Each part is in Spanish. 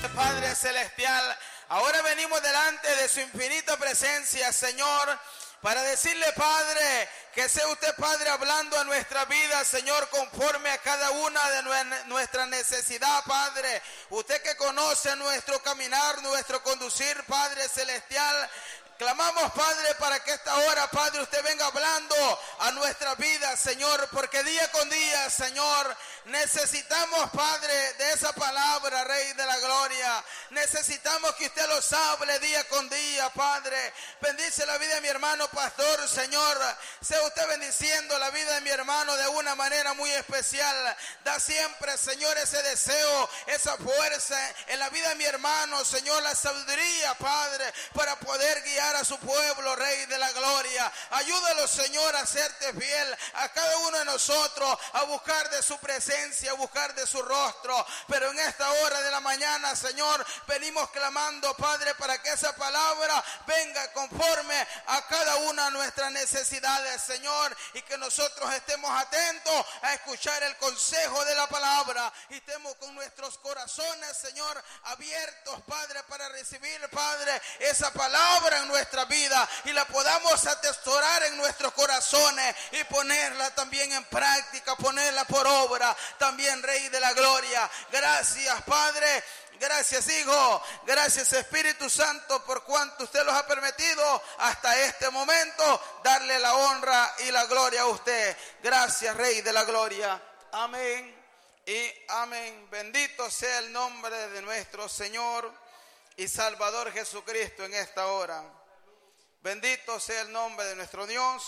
Padre Celestial, ahora venimos delante de su infinita presencia, Señor, para decirle, Padre, que sea usted, Padre, hablando a nuestra vida, Señor, conforme a cada una de nuestra necesidad, Padre. Usted que conoce nuestro caminar, nuestro conducir, Padre Celestial. Clamamos, Padre, para que esta hora, Padre, usted venga hablando a nuestra vida, Señor, porque día con día, Señor, necesitamos, Padre, de esa palabra, Rey de la Gloria. Necesitamos que usted los hable día con día, Padre. Bendice la vida de mi hermano pastor, Señor. Sea usted bendiciendo la vida de mi hermano de una manera muy especial. Da siempre, Señor, ese deseo, esa fuerza en la vida de mi hermano, Señor, la sabiduría, Padre, para poder guiar a su pueblo, Rey de la Gloria. Ayúdalo, Señor, a serte fiel a cada uno de nosotros, a buscar de su presencia, a buscar de su rostro. Pero en esta hora de la mañana, Señor, venimos clamando, Padre, para que esa palabra venga conforme a cada una de nuestras necesidades, Señor, y que nosotros estemos atentos a escuchar el consejo de la palabra y estemos con nuestros corazones, Señor, abiertos, Padre, para recibir, Padre, esa palabra en nuestra vida y la podamos atesorar en nuestros corazones y ponerla también en práctica, ponerla por obra también, Rey de la Gloria. Gracias, Padre. Gracias, Hijo. Gracias, Espíritu Santo, por cuanto usted los ha permitido hasta este momento darle la honra y la gloria a usted. Gracias, Rey de la Gloria. Amén y amén. Bendito sea el nombre de nuestro Señor y Salvador Jesucristo en esta hora. Bendito sea el nombre de nuestro Dios.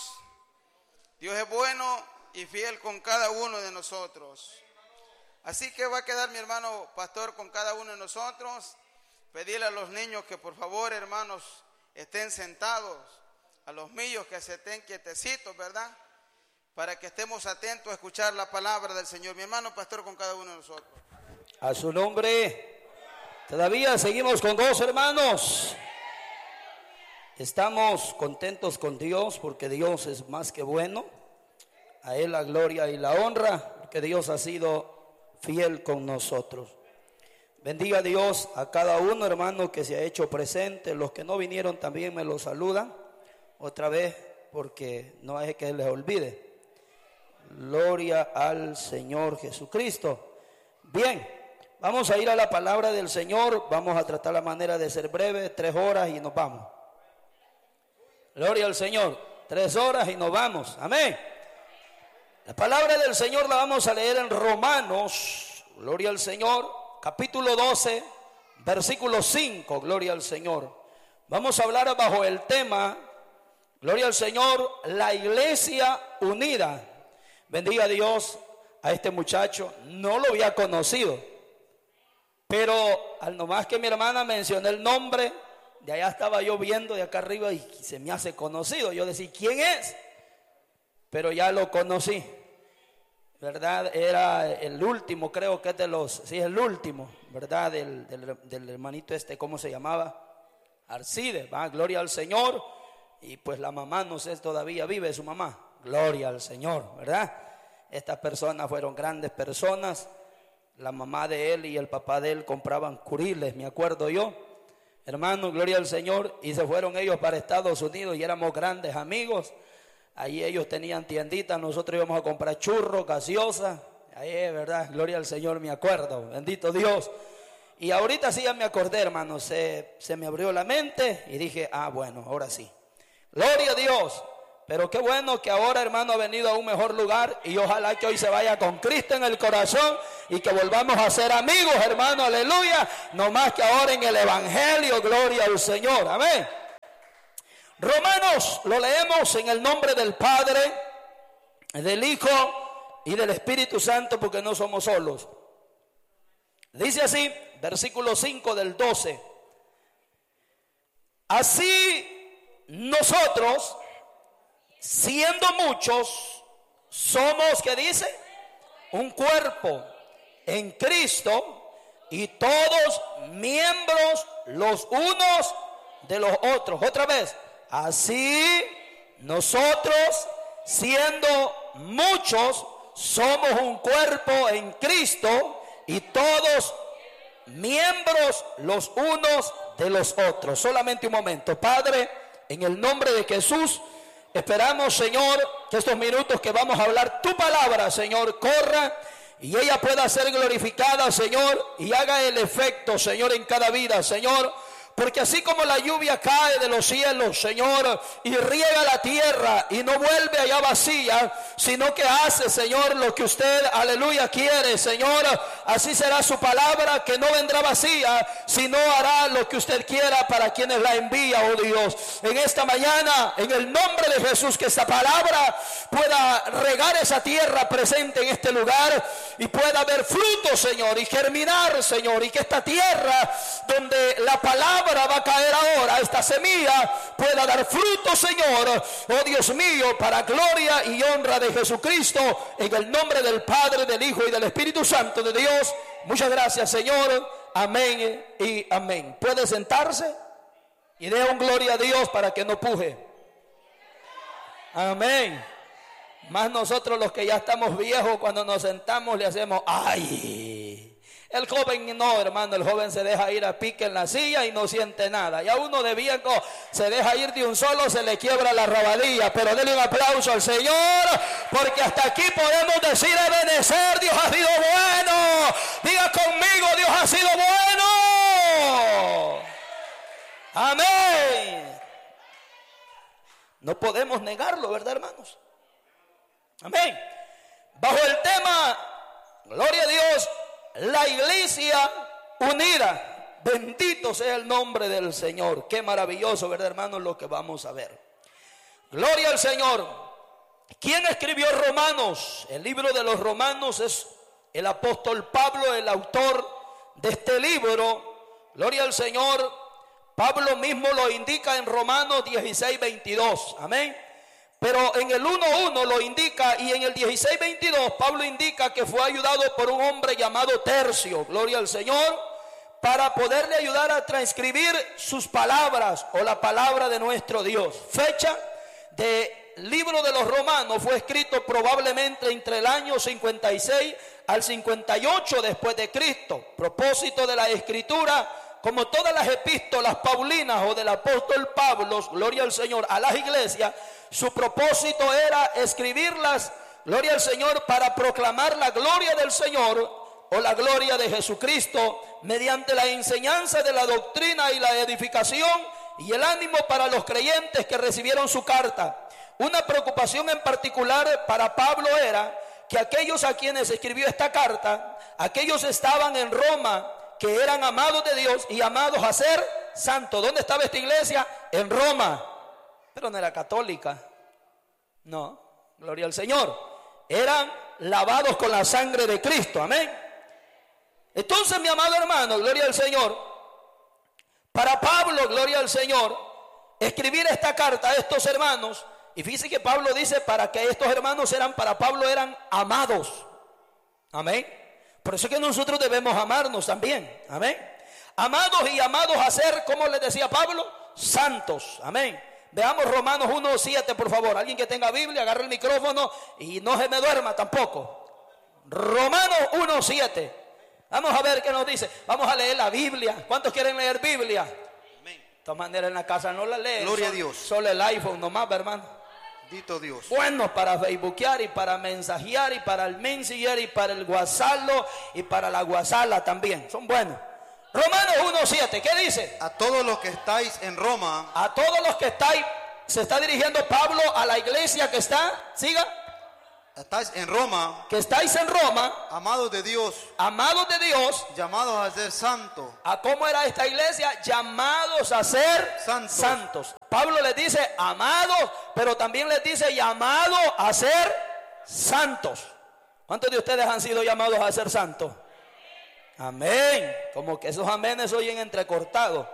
Dios es bueno y fiel con cada uno de nosotros. Así que va a quedar mi hermano pastor con cada uno de nosotros. Pedirle a los niños que por favor, hermanos, estén sentados. A los míos que se estén quietecitos, ¿verdad? Para que estemos atentos a escuchar la palabra del Señor. Mi hermano pastor con cada uno de nosotros. A su nombre. Todavía seguimos con dos hermanos. Estamos contentos con Dios porque Dios es más que bueno. A Él la gloria y la honra, porque Dios ha sido fiel con nosotros. Bendiga a Dios a cada uno, hermano, que se ha hecho presente. Los que no vinieron también me lo saludan otra vez, porque no es que les olvide. Gloria al Señor Jesucristo. Bien, vamos a ir a la palabra del Señor. Vamos a tratar la manera de ser breve, 3 horas y nos vamos. Gloria al Señor. 3 horas y nos vamos. Amén. La palabra del Señor la vamos a leer en Romanos, gloria al Señor, capítulo 12, versículo 5, gloria al Señor. Vamos a hablar bajo el tema, gloria al Señor, la iglesia unida. Bendiga a Dios a este muchacho, no lo había conocido, pero al nomás que mi hermana mencionó el nombre, de allá estaba yo viendo de acá arriba y se me hace conocido. Yo decía, ¿quién es? Pero ya lo conocí, ¿verdad? Era el último, creo que es de los, sí, es el último, ¿verdad? Del hermanito ¿cómo se llamaba? Arcide, va, gloria al Señor. Y pues la mamá, no sé, todavía vive su mamá, gloria al Señor, ¿verdad? Estas personas fueron grandes personas. La mamá de él y el papá de él compraban curiles, me acuerdo yo. Hermano, gloria al Señor. Y se fueron ellos para Estados Unidos y éramos grandes amigos. Ahí ellos tenían tienditas, nosotros íbamos a comprar churros, gaseosa. Ahí, verdad, gloria al Señor, me acuerdo, bendito Dios. Y ahorita sí ya me acordé, hermano, se me abrió la mente y dije, bueno, ahora sí. Gloria a Dios. Pero qué bueno que ahora, hermano, ha venido a un mejor lugar y ojalá que hoy se vaya con Cristo en el corazón y que volvamos a ser amigos, hermano, aleluya. No más que ahora en el Evangelio, gloria al Señor, amén. Romanos lo leemos en el nombre del Padre, del Hijo y del Espíritu Santo, porque no somos solos. Dice así, versículo 5 del 12. Así nosotros, siendo muchos, somos, ¿qué dice? Un cuerpo en Cristo y todos miembros los unos de los otros. Otra vez. Así nosotros, siendo muchos, somos un cuerpo en Cristo y todos miembros los unos de los otros. Solamente un momento. Padre, en el nombre de Jesús, esperamos, Señor, que estos minutos que vamos a hablar tu palabra, Señor, corra y ella pueda ser glorificada, Señor, y haga el efecto, Señor, en cada vida, Señor. Porque así como la lluvia cae de los cielos, Señor, y riega la tierra y no vuelve allá vacía, sino que hace, Señor, lo que usted, aleluya, quiere, Señor, así será su palabra, que no vendrá vacía, sino hará lo que usted quiera para quienes la envía, oh Dios. En esta mañana, en el nombre de Jesús, que esta palabra pueda regar esa tierra presente en este lugar y pueda haber fruto, Señor, y germinar, Señor, y que esta tierra donde la palabra va a caer ahora, esta semilla pueda dar fruto, Señor, oh Dios mío, para gloria y honra de Jesucristo, en el nombre del Padre, del Hijo y del Espíritu Santo de Dios. Muchas gracias, Señor. Amén y amén. Puede sentarse y dé un gloria a Dios para que no puje. Amén. Más nosotros los que ya estamos viejos, cuando nos sentamos le hacemos ¡ay! El joven no, hermano, el joven se deja ir a pique en la silla y no siente nada. Y a uno de viejo se deja ir de un solo, se le quiebra la rabadilla. Pero denle un aplauso al Señor, porque hasta aquí podemos decir Ebenezer, Dios ha sido bueno. Diga conmigo, Dios ha sido bueno. Amén. No podemos negarlo, ¿verdad, hermanos? Amén. Bajo el tema, gloria a Dios, la iglesia unida. Bendito sea el nombre del Señor. Qué maravilloso, ¿verdad, hermanos? Lo que vamos a ver. Gloria al Señor. ¿Quién escribió Romanos? El libro de los Romanos es el apóstol Pablo, el autor de este libro. Gloria al Señor. Pablo mismo lo indica en Romanos 16:22. Amén. Pero en el 1:1 lo indica, y en el 16:22 Pablo indica que fue ayudado por un hombre llamado Tercio, gloria al Señor, para poderle ayudar a transcribir sus palabras o la palabra de nuestro Dios. Fecha del libro de los Romanos fue escrito probablemente entre el año 56 al 58 después de Cristo. Propósito de la escritura, como todas las epístolas paulinas o del apóstol Pablo, gloria al Señor, a las iglesias, su propósito era escribirlas, gloria al Señor, para proclamar la gloria del Señor o la gloria de Jesucristo mediante la enseñanza de la doctrina y la edificación y el ánimo para los creyentes que recibieron su carta. Una preocupación en particular para Pablo era que aquellos a quienes escribió esta carta, aquellos estaban en Roma, que eran amados de Dios y amados a ser santos. ¿Dónde estaba esta iglesia? En Roma. Pero no era católica. No, gloria al Señor. Eran lavados con la sangre de Cristo. Amén. Entonces, mi amado hermano, gloria al Señor, para Pablo, gloria al Señor, escribir esta carta a estos hermanos, y fíjense que Pablo dice para que estos hermanos para Pablo eran amados. Amén. Por eso es que nosotros debemos amarnos también. Amén. Amados y amados a ser, como les decía Pablo, santos. Amén. Veamos Romanos 1:7, por favor. Alguien que tenga Biblia, agarre el micrófono y no se me duerma tampoco. Romanos 1:7. Vamos a ver qué nos dice. Vamos a leer la Biblia. ¿Cuántos quieren leer Biblia? Amén. De todas maneras en la casa no la leen. Gloria a Dios. Solo el iPhone nomás, hermano. Bendito Dios. Bueno, para facebookear y para mensajear y para el Messenger y para el WhatsApp y para la WhatsApp también. Son buenos. Romanos 1:7, ¿qué dice? A todos los que estáis en Roma. A todos los que estáis, se está dirigiendo Pablo a la iglesia que está, siga. Estáis en Roma. Que estáis en Roma. Amados de Dios. Amados de Dios. Llamados a ser santos. ¿A cómo era esta iglesia? Llamados a ser santos. Pablo les dice amados, pero también les dice llamados a ser santos. ¿Cuántos de ustedes han sido llamados a ser santos? Amén. Como que esos amenes oyen entrecortados.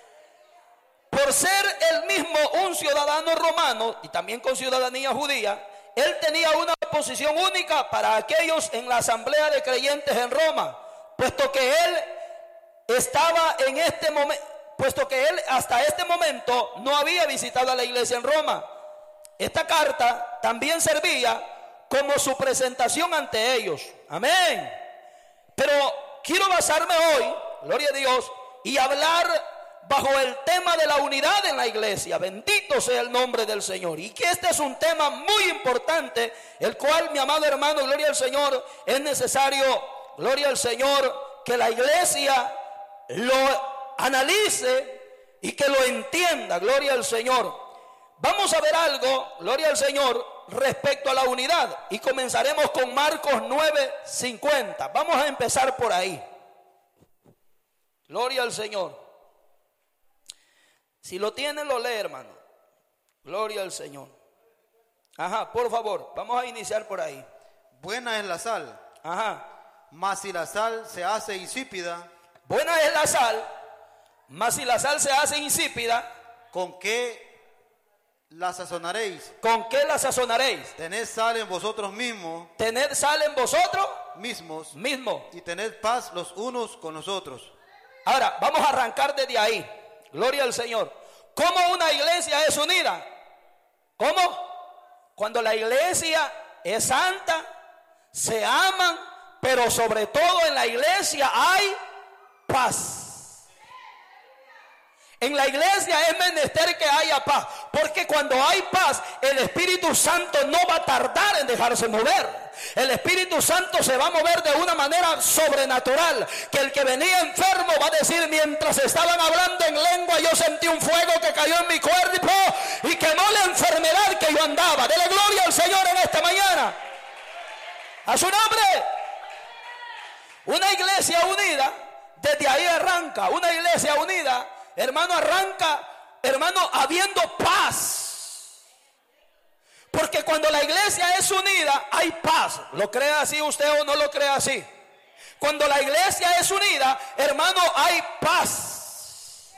Por ser él mismo un ciudadano romano y también con ciudadanía judía, él tenía una posición única para aquellos en la asamblea de creyentes en Roma, puesto que él estaba en este momento, puesto que él hasta este momento no había visitado a la iglesia en Roma. Esta carta también servía como su presentación ante ellos. Amén. Pero quiero basarme hoy gloria a Dios, y hablar bajo el tema de la unidad en la iglesia. Bendito sea el nombre del Señor. Y que este es un tema muy importante, el cual, mi amado hermano, gloria al Señor, es necesario, gloria al Señor, que la iglesia lo analice y que lo entienda, gloria al Señor. Vamos a ver algo, gloria al Señor, respecto a la unidad, y comenzaremos con Marcos 9:50. Vamos a empezar por ahí. Gloria al Señor. Si lo tienen, lo lee, hermano. Gloria al Señor. Ajá, por favor, vamos a iniciar por ahí. Buena es la sal, Ajá. mas si la sal se hace insípida, Buena es la sal, mas si la sal se hace insípida, ¿con qué la sazonaréis? ¿con qué la sazonaréis? Tened sal en vosotros Tened sal en vosotros mismos mismos. y tened paz los unos con los otros. Ahora, vamos a arrancar desde ahí. Gloria al Señor. ¿Cómo una iglesia es unida? ¿Cómo? Cuando la iglesia es santa, se aman, pero sobre todo en la iglesia hay paz. En la iglesia es menester que haya paz, porque cuando hay paz, el Espíritu Santo no va a tardar en dejarse mover. El Espíritu Santo se va a mover de una manera sobrenatural, que el que venía enfermo va a decir: mientras estaban hablando en lengua, yo sentí un fuego que cayó en mi cuerpo y quemó la enfermedad que yo andaba. Dele gloria al Señor en esta mañana. A su nombre. Una iglesia unida, desde ahí arranca. Una iglesia unida, hermano, arranca, hermano, habiendo paz. Porque cuando la iglesia es unida, hay paz. ¿Lo cree así usted o no lo cree así? Cuando la iglesia es unida, hermano, hay paz.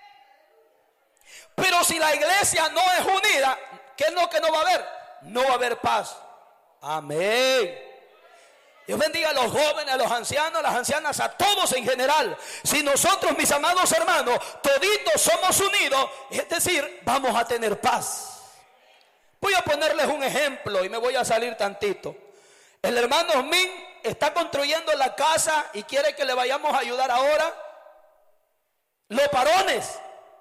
Pero si la iglesia no es unida, ¿qué es lo que no va a haber? No va a haber paz. Amén. Dios bendiga a los jóvenes, a los ancianos, a las ancianas, a todos en general. Si nosotros, mis amados hermanos, toditos somos unidos, es decir, vamos a tener paz. Voy a ponerles un ejemplo y me voy a salir tantito. El hermano Osmin está construyendo la casa y quiere que le vayamos a ayudar ahora. Los varones,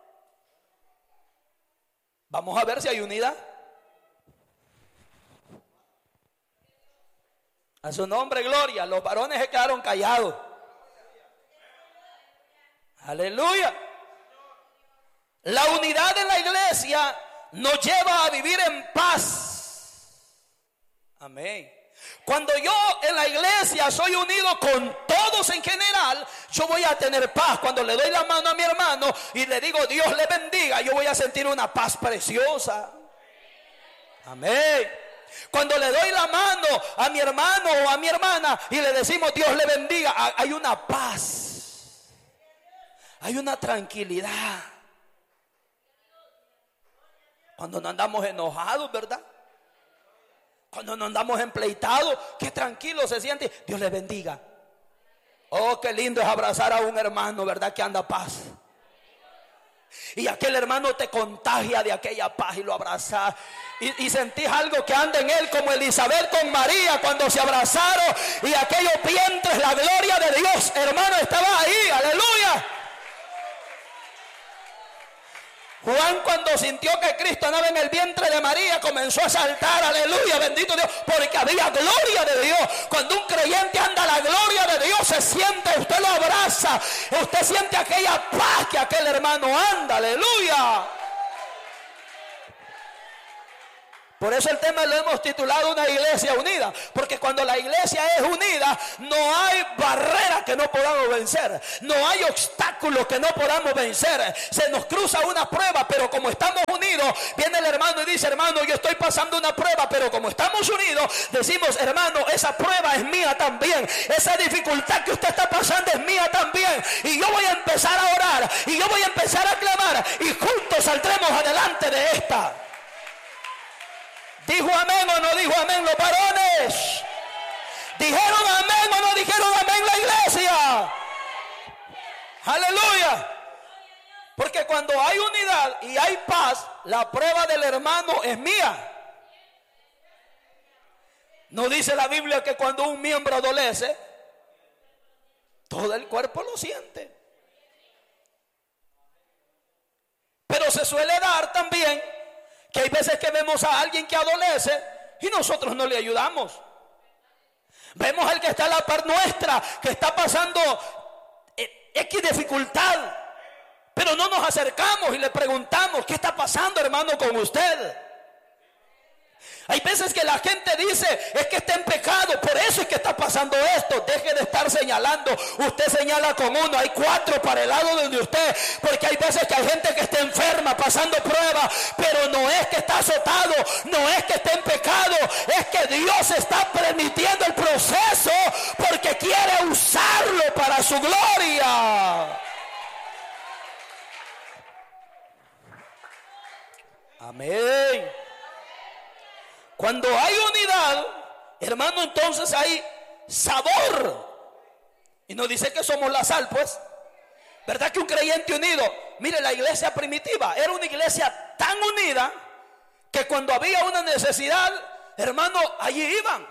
vamos a ver si hay unidad. A su nombre, gloria. Los varones se quedaron callados. Aleluya. La unidad en la iglesia nos lleva a vivir en paz. Amén. Cuando yo en la iglesia soy unido con todos en general, yo voy a tener paz. Cuando le doy la mano a mi hermano y le digo Dios le bendiga, yo voy a sentir una paz preciosa. Amén. Cuando le doy la mano a mi hermano o a mi hermana y le decimos Dios le bendiga, hay una paz, hay una tranquilidad. Cuando no andamos enojados, ¿verdad? Cuando no andamos empleitados, qué tranquilo se siente. Dios le bendiga. Oh, qué lindo es abrazar a un hermano, ¿verdad? Que anda paz. Y aquel hermano te contagia de aquella paz y lo abrazas. Y sentís algo que anda en él, como Elizabeth con María cuando se abrazaron y aquellos vientres, la gloria de Dios, hermano, estaba ahí. Aleluya. Juan, cuando sintió que Cristo andaba en el vientre de María, comenzó a saltar, aleluya, bendito Dios, porque había gloria de Dios. Cuando un creyente anda, la gloria de Dios se siente, usted lo abraza, usted siente aquella paz que aquel hermano anda, aleluya. Por eso el tema lo hemos titulado Una iglesia unida, porque cuando la iglesia es unida, no hay barrera que no podamos vencer, no hay obstáculos que no podamos vencer. Se nos cruza una prueba, pero como estamos unidos, viene el hermano y dice: hermano, yo estoy pasando una prueba, pero como estamos unidos, decimos: hermano, esa prueba es mía también, esa dificultad que usted está pasando es mía también, y yo voy a empezar a orar, y yo voy a empezar a clamar, y juntos saldremos adelante de esta. ¿Dijo amén o no dijo amén los varones? ¿Dijeron amén o no dijeron amén la iglesia? Aleluya. Porque cuando hay unidad y hay paz, la prueba del hermano es mía. No dice la Biblia que cuando un miembro adolece, todo el cuerpo lo siente. Pero se suele dar también que hay veces que vemos a alguien que adolece y nosotros no le ayudamos. Vemos al que está a la par nuestra, que está pasando X dificultad, pero no nos acercamos y le preguntamos: ¿qué está pasando, hermano, con usted? Hay veces que la gente dice: es que está en pecado, por eso es que está pasando esto. Deje de estar señalando. Usted señala con uno, hay 4 para el lado de usted. Porque hay veces que hay gente que está enferma, pasando pruebas, pero no es que está azotado, no es que está en pecado, es que Dios está permitiendo el proceso porque quiere usarlo para su gloria. Amén. Cuando hay unidad, hermano, entonces hay sabor. Y nos dice que somos la sal, pues. ¿Verdad que un creyente unido? Mire, la iglesia primitiva era una iglesia tan unida que cuando había una necesidad, hermano, allí iban.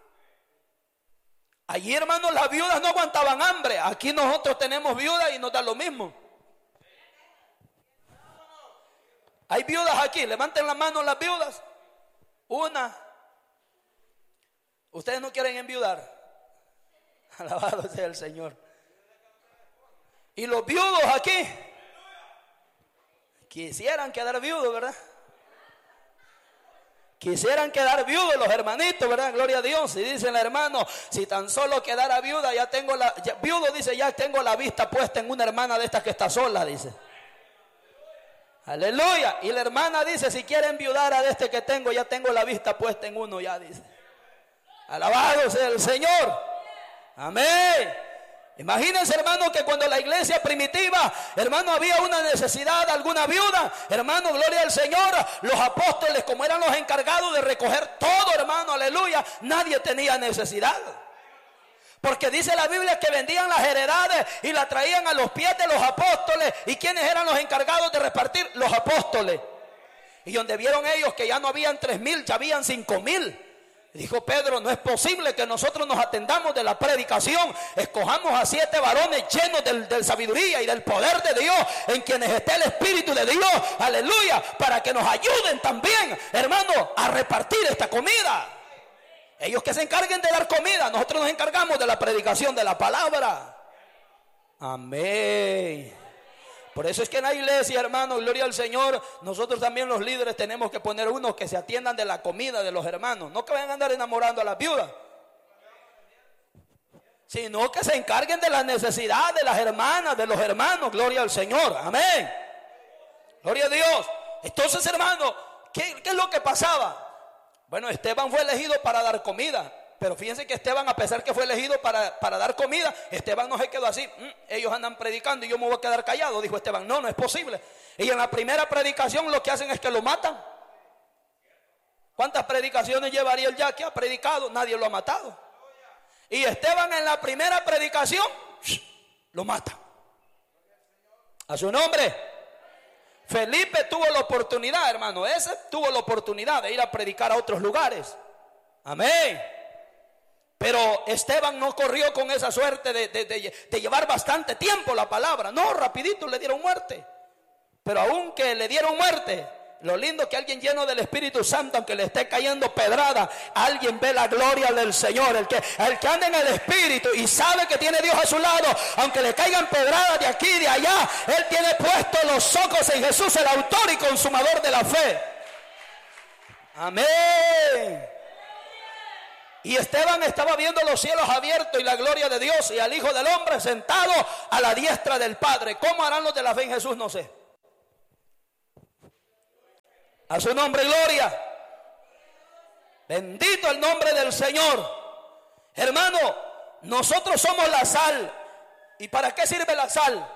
Allí, hermano, las viudas no aguantaban hambre. Aquí nosotros tenemos viudas y nos da lo mismo. Hay viudas aquí, levanten la mano las viudas. Una. Ustedes no quieren enviudar. Alabado sea el Señor. Y los viudos aquí quisieran quedar viudos, ¿verdad? Quisieran quedar viudos los hermanitos, ¿verdad? Gloria a Dios. Y dicen, hermano, si tan solo quedara viuda, viudo dice, ya tengo la vista puesta en una hermana de estas que está sola, dice. Aleluya. Y la hermana dice, si quieren enviudar a este que tengo, ya tengo la vista puesta en uno, ya dice. Alabado sea el Señor. Amén. Imagínense, hermano, que cuando la iglesia primitiva, hermano, había una necesidad, alguna viuda, hermano, gloria al Señor, los apóstoles, como eran los encargados de recoger todo, hermano, aleluya, nadie tenía necesidad. Porque dice la Biblia que vendían las heredades y la traían a los pies de los apóstoles. ¿Y quiénes eran los encargados de repartir? Los apóstoles. Y donde vieron ellos que ya no habían 3,000, ya habían 5,000. Dijo Pedro, no es posible que nosotros nos atendamos de la predicación. Escojamos a 7 varones llenos de sabiduría y del poder de Dios, en quienes esté el Espíritu de Dios, aleluya, para que nos ayuden también, hermano, a repartir esta comida. Ellos que se encarguen de dar comida, nosotros nos encargamos de la predicación de la palabra. Amén. Por eso es que en la iglesia, hermano, gloria al Señor, nosotros también los líderes tenemos que poner unos que se atiendan de la comida de los hermanos. No que vayan a andar enamorando a las viudas, sino que se encarguen de las necesidades de las hermanas, de los hermanos. Gloria al Señor. Amén. Gloria a Dios. Entonces, hermano, ¿qué es lo que pasaba? Bueno, Esteban fue elegido para dar comida. Pero fíjense que Esteban, a pesar que fue elegido para dar comida, Esteban no se quedó así. Ellos andan predicando y yo me voy a quedar callado, dijo Esteban. No es posible. Y en la primera predicación lo que hacen es que lo matan. ¿Cuántas predicaciones llevaría él ya que ha predicado? Nadie lo ha matado. Y Esteban en la primera predicación lo mata. A su nombre. Felipe tuvo la oportunidad, hermano. Ese tuvo la oportunidad de ir a predicar a otros lugares. Amén. Pero Esteban no corrió con esa suerte de llevar bastante tiempo la palabra. No, rapidito le dieron muerte. Pero aunque le dieron muerte, lo lindo es que alguien lleno del Espíritu Santo, aunque le esté cayendo pedrada, alguien ve la gloria del Señor. El que anda en el Espíritu y sabe que tiene Dios a su lado, aunque le caigan pedradas de aquí y de allá, él tiene puestos los ojos en Jesús, el autor y consumador de la fe. Amén. Y Esteban estaba viendo los cielos abiertos y la gloria de Dios y al Hijo del Hombre sentado a la diestra del Padre. ¿Cómo harán los de la fe en Jesús? No sé. A su nombre, gloria. Bendito el nombre del Señor. Hermano, nosotros somos la sal. ¿Y para qué sirve la sal?